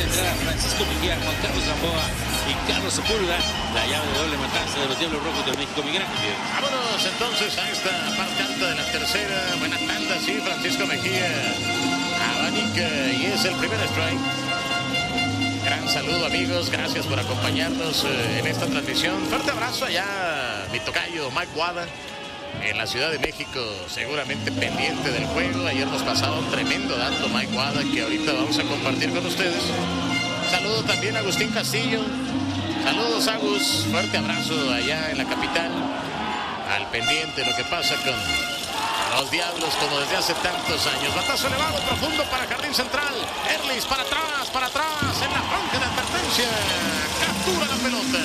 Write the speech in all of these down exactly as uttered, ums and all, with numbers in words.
entrar a Francisco Mejía, Juan Carlos Gamboa y Carlos Sepúlveda. La llave de doble matanza de los Diablos Rojos de México, Miguel Ángel. Vámonos entonces a esta parte alta de la tercera. Buena tanda, sí, Francisco Mejía. Abanica y es el primer strike. Gran saludo, amigos. Gracias por acompañarnos eh, en esta transmisión. Fuerte abrazo allá, mi tocayo Mike Wada, en la Ciudad de México, seguramente pendiente del juego. Ayer nos pasaba un tremendo dato Mike Wada que ahorita vamos a compartir con ustedes. Saludo también a Agustín Castillo. Saludos, Agus. Fuerte abrazo allá en la capital. Al pendiente de lo que pasa con los Diablos como desde hace tantos años. Batazo elevado, profundo para Jardín Central. Erlis para atrás, para atrás, en la franja de advertencia. Captura la pelota.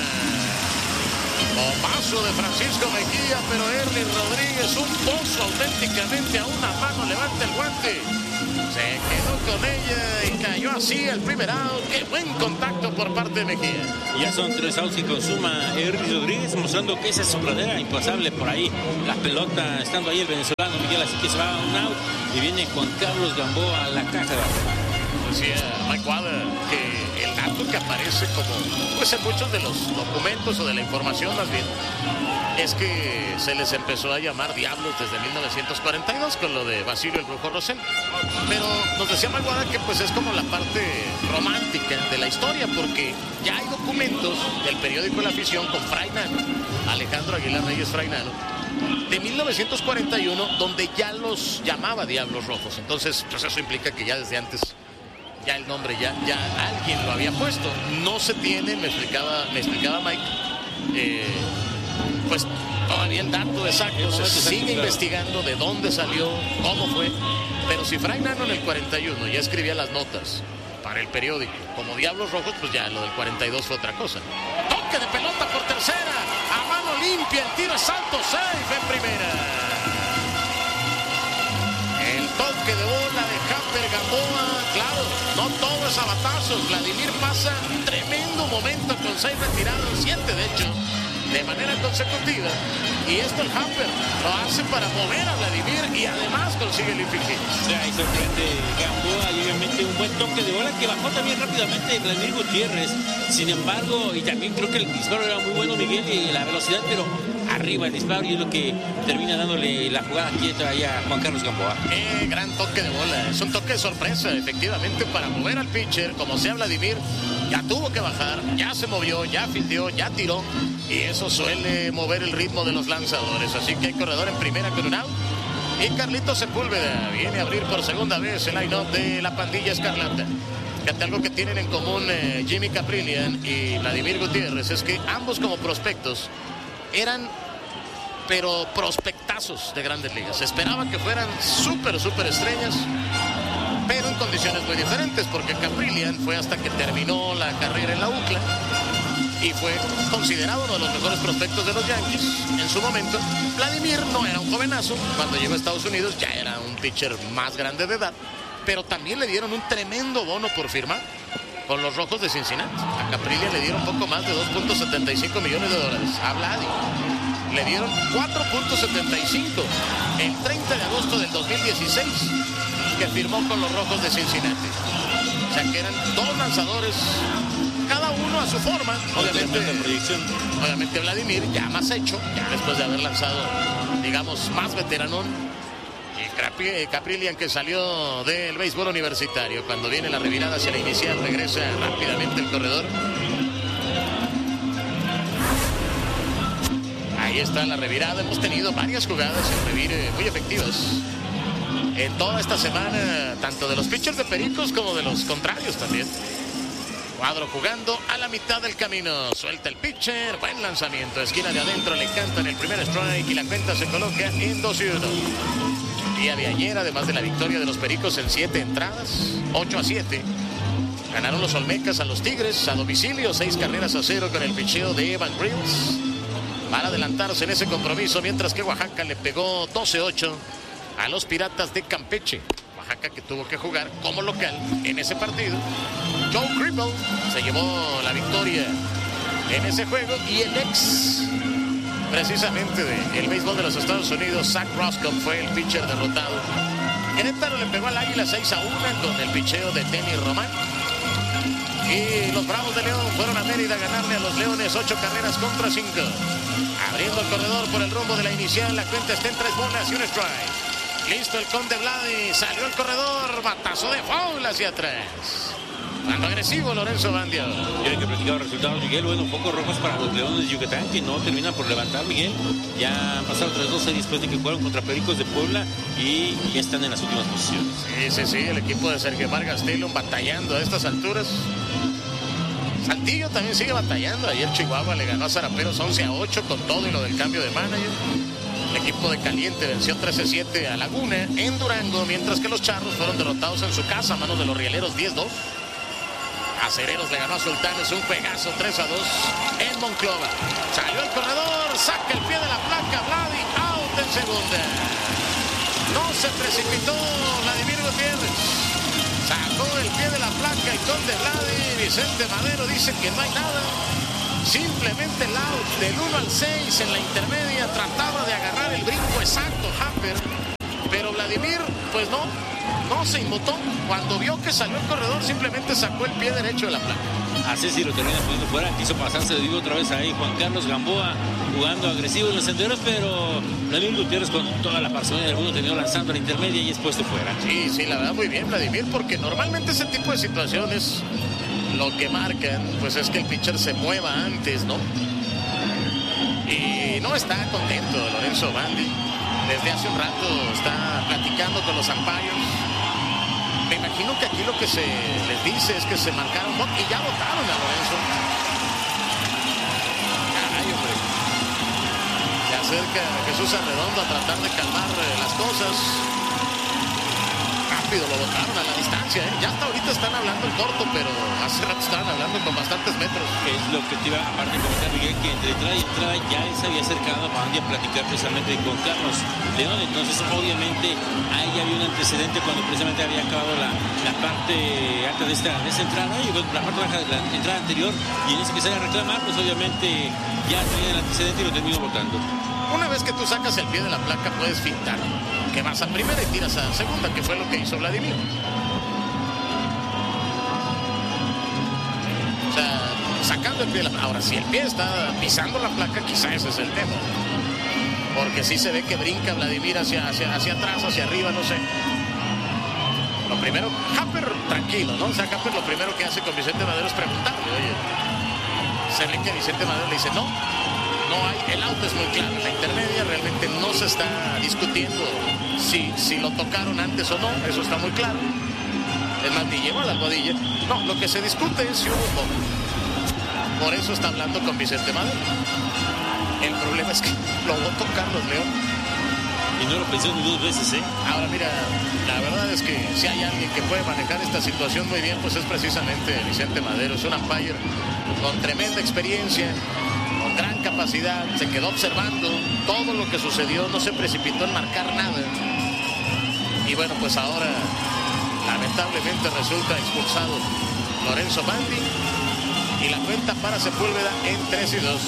Paso de Francisco Mejía, pero Erlis Rodríguez, un pozo auténticamente a una mano, levanta el guante. Se quedó con ella y cayó así el primer out. Qué buen contacto por parte de Mejía. Ya son tres outs que consuma Erlis Rodríguez, mostrando que esa es su pradera impasable por ahí. La pelota estando ahí el venezolano Miguel, así que se va a un out y viene Juan Carlos Gamboa a la caja de arriba. Decía Mike Waller que el dato que aparece como, pues en muchos de los documentos o de la información más bien, es que se les empezó a llamar Diablos desde mil novecientos cuarenta y dos con lo de Basilio el Brujo Rosell. Pero nos decía Mike Waller que pues es como la parte romántica de la historia, porque ya hay documentos del periódico La Afición con Fray Nano, Alejandro Aguilar Reyes Fray Nano, de mil novecientos cuarenta y uno, donde ya los llamaba Diablos Rojos. Entonces, pues eso implica que ya desde antes ya el nombre ya, ya alguien lo había puesto. No se tiene, me explicaba, me explicaba Mike, eh, pues todavía el dato exacto, se sigue investigando de dónde salió, cómo fue, pero si Fray Nano en el cuarenta y uno ya escribía las notas para el periódico como Diablos Rojos, pues ya lo del cuarenta y dos fue otra cosa. Toque de pelota por tercera, a mano limpia, el tiro es alto, safe en primera. El toque de bola de Hamper Gamboa, claro, no todo es a batazos. Vladimir pasa un tremendo momento con seis retirados, siete de hecho, de manera consecutiva. Y esto el Hamper lo hace para mover a Vladimir y además consigue el infield. O sea, ahí sorprende Gamboa y obviamente un buen toque de bola que bajó también rápidamente Vladimir Gutiérrez. Sin embargo, y también creo que el disparo era muy bueno, Miguel, y la velocidad, pero arriba el disparo, y es lo que termina dándole la jugada quieta ahí a Juan Carlos Gamboa. Eh, gran toque de bola, es un toque de sorpresa, efectivamente, para mover al pitcher, como sea Vladimir, ya tuvo que bajar, ya se movió, ya fildeó, ya tiró, y eso suele mover el ritmo de los lanzadores, así que hay corredor en primera con un out, y Carlitos Sepúlveda viene a abrir por segunda vez el line-up de la pandilla escarlata. Fíjate, algo que tienen en común eh, Jimmy Caprillian y Vladimir Gutiérrez es que ambos como prospectos eran, pero prospectazos de Grandes Ligas. Se esperaba que fueran súper, súper estrellas, pero en condiciones muy diferentes, porque Caprillian fue hasta que terminó la carrera en la U C L A y fue considerado uno de los mejores prospectos de los Yankees en su momento. Vladimir no era un jovenazo, cuando llegó a Estados Unidos ya era un pitcher más grande de edad, pero también le dieron un tremendo bono por firmar con los Rojos de Cincinnati. A Caprillian le dieron poco más de dos punto setenta y cinco millones de dólares. A Vladi le dieron cuatro punto setenta y cinco el treinta de agosto del dos mil dieciséis, que firmó con los Rojos de Cincinnati. O sea que eran dos lanzadores, cada uno a su forma. Obviamente, obviamente Vladimir ya más hecho, ya después de haber lanzado, digamos, más veteranón. Y Caprillian, que salió del béisbol universitario, cuando viene la revirada hacia la inicial, regresa rápidamente el corredor. Ahí está la revirada. Hemos tenido varias jugadas en revire muy efectivas en toda esta semana, tanto de los pitchers de Pericos como de los contrarios también. Cuadro jugando a la mitad del camino, suelta el pitcher, buen lanzamiento, esquina de adentro, le cantan el primer strike y la cuenta se coloca en dos y uno. El día de ayer, además de la victoria de los Pericos en siete entradas, ocho a siete, ganaron los Olmecas a los Tigres a domicilio, seis carreras a cero con el picheo de Evan Grills para adelantarse en ese compromiso, mientras que Oaxaca le pegó doce ocho a los Piratas de Campeche. Oaxaca que tuvo que jugar como local en ese partido. Joe Cribble se llevó la victoria en ese juego, y el ex precisamente del béisbol de los Estados Unidos, Zach Roscoe, fue el pitcher derrotado. Querétaro le pegó al Águila seis a uno con el picheo de Denny Román. Y los Bravos de León fueron a Mérida a ganarle a los Leones ocho carreras contra cinco. Abriendo el corredor por el rumbo de la inicial. La cuenta está en tres bolas y un strike. Listo el Conde Vladi. Salió el corredor. Batazo de foul hacia atrás. Ando agresivo Lorenzo Bandio. Tiene que platicar los resultados, Miguel. Bueno, focos rojos para los Leones de Yucatán, que no terminan por levantar, Miguel. Ya han pasado otras dos series después de que jugaron contra Pericos de Puebla y ya están en las últimas posiciones. Sí, sí, sí. El equipo de Sergio Vargas Taylor batallando a estas alturas. Saltillo también sigue batallando. Ayer Chihuahua le ganó a Zaraperos once a ocho con todo y lo del cambio de manager. El equipo de Caliente venció trece a siete a Laguna en Durango, mientras que los Charros fueron derrotados en su casa a manos de los Rieleros diez dos. Acereros le ganó a Sultanes un juegazo tres a dos en Monclova. Salió el corredor, saca el pie de la placa, Vladi, out en segunda. No se precipitó Vladimir Gutiérrez. Sacó el pie de la placa el Conde Vladi. Vicente Madero dice que no hay nada. Simplemente el out del uno al seis en la intermedia. Trataba de agarrar el brinco exacto Hamper, pero Vladimir, pues no, no se inmutó. Cuando vio que salió el corredor, simplemente sacó el pie derecho de la placa. Así sí lo termina poniendo fuera. Quiso pasarse, le digo otra vez ahí Juan Carlos Gamboa jugando agresivo en los senderos, pero Vladimir Gutiérrez con toda la parcimonia del mundo terminó lanzando a la intermedia y es puesto fuera. Sí, sí, la verdad muy bien Vladimir, porque normalmente ese tipo de situaciones lo que marcan pues es que el pitcher se mueva antes, ¿no? Y no está contento Lorenzo Bandi. Desde hace un rato está platicando con los umpires. Me imagino que aquí lo que se les dice es que se marcaron y ya votaron a Lorenzo. Caray, hombre. Se acerca Jesús Arredondo a tratar de calmar las cosas. Rápido lo votaron a la distancia, ¿eh? Ya hasta ahorita están hablando en corto, pero hace rato estaban hablando con bastantes metros. Es lo que te iba aparte de comentar, Miguel, que entre entrada y entrada ya él se había acercado a Bandia a platicar precisamente con Carlos León. Entonces, obviamente, ahí ya había un antecedente cuando precisamente había acabado la, la parte alta de esta, de esta entrada y bueno, la parte baja de la entrada anterior. Y en ese que se haya reclamar, pues obviamente ya tenía el antecedente y lo terminó votando. Una vez que tú sacas el pie de la placa, puedes fintar. Que vas a primera y tiras a segunda, que fue lo que hizo Vladimir. O sea, sacando el pie de la placa. Ahora, si el pie está pisando la placa, quizá ese es el tema. Porque sí se ve que brinca Vladimir hacia, hacia, hacia atrás, hacia arriba, no sé. Lo primero, Hamper tranquilo, ¿no? O sea, Hamper lo primero que hace con Vicente Madero es preguntarle, oye. Se ve que Vicente Madero le dice, no, no hay, el auto es muy claro. En la intermedia realmente no se está discutiendo si, si lo tocaron antes o no, eso está muy claro. Es más, ni llevó a la almohadilla. No, lo que se discute es si hubo un bombo. Por eso está hablando con Vicente Madero. El problema es que lo votó Carlos León. Y no lo pensó ni dos veces, ¿eh? Ahora, mira, la verdad es que si hay alguien que puede manejar esta situación muy bien, pues es precisamente Vicente Madero. Es un umpire con tremenda experiencia, con gran capacidad. Se quedó observando todo lo que sucedió, no se precipitó en marcar nada. Y bueno, pues ahora, lamentablemente, resulta expulsado Lorenzo Bandi. Y la cuenta para Sepúlveda en tres y dos.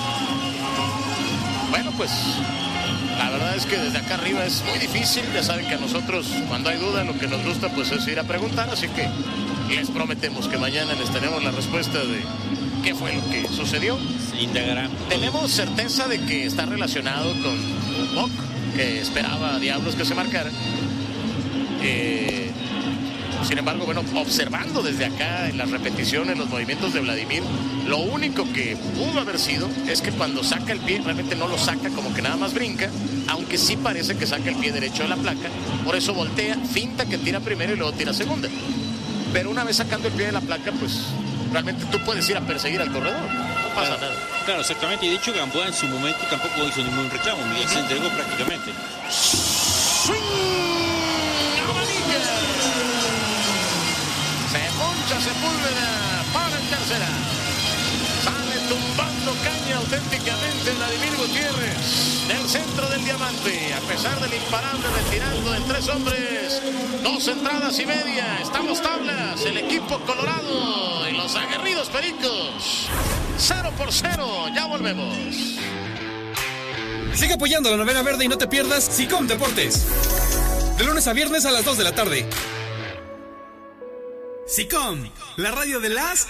Bueno, pues la verdad es que desde acá arriba es muy difícil. Ya saben que a nosotros, cuando hay duda, lo que nos gusta pues es ir a preguntar. Así que les prometemos que mañana les tenemos la respuesta de qué fue lo que sucedió. Se indagará. Tenemos certeza de que está relacionado con un walk que esperaba a Diablos que se marcara. Eh, sin embargo, bueno, observando desde acá en las repeticiones, los movimientos de Vladimir, lo único que pudo haber sido es que cuando saca el pie, realmente no lo saca, como que nada más brinca, aunque sí parece que saca el pie derecho de la placa. Por eso voltea, finta que tira primero y luego tira segunda. Pero una vez sacando el pie de la placa, pues realmente tú puedes ir a perseguir al corredor. No pasa claro, nada. Claro, exactamente. Y de hecho, Gamboa en su momento tampoco hizo ningún reclamo. Miguel se entregó prácticamente. ¡Swing! Se poncha Sepúlveda para en tercera. Sale tumbando caña auténticamente Vladimir Gutiérrez del centro del diamante. A pesar del imparable retirando en tres hombres, dos entradas y media. Estamos tablas, el equipo colorado y los aguerridos pericos. Cero por cero, ya volvemos. Sigue apoyando a la novena verde y no te pierdas SICOM Deportes. De lunes a viernes a las dos de la tarde. SICOM, la radio de las